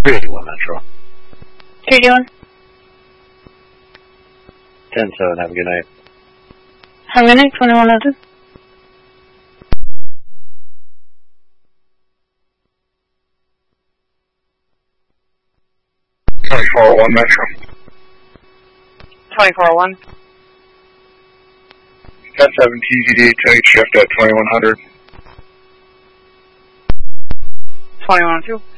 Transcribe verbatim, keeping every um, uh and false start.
three eighty-one Metro. How you doing? ten seven, have a good night. Have a good night, twenty-one hundred. twenty-four one Metro. twenty-four one. ten seven T Z D, take shift at twenty-one hundred. twenty-one two.